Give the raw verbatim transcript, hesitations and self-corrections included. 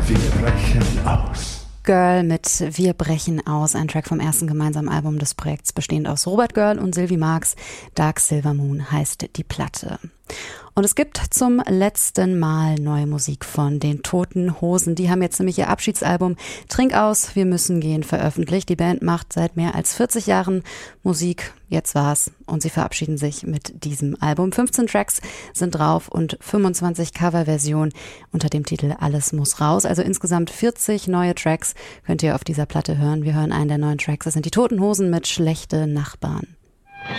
Wir brechen aus. Girl mit Wir brechen aus, ein Track vom ersten gemeinsamen Album des Projekts, bestehend aus Robert Girl und Sylvie Marx. Dark Silver Moon heißt die Platte. Und es gibt zum letzten Mal neue Musik von den Toten Hosen. Die haben jetzt nämlich ihr Abschiedsalbum Trink aus, wir müssen gehen veröffentlicht. Die Band macht seit mehr als vierzig Jahren Musik. Jetzt war's. Und sie verabschieden sich mit diesem Album. fünfzehn Tracks sind drauf und fünfundzwanzig Coverversionen unter dem Titel Alles muss raus. Also insgesamt vierzig neue Tracks könnt ihr auf dieser Platte hören. Wir hören einen der neuen Tracks. Das sind die Toten Hosen mit Schlechte Nachbarn.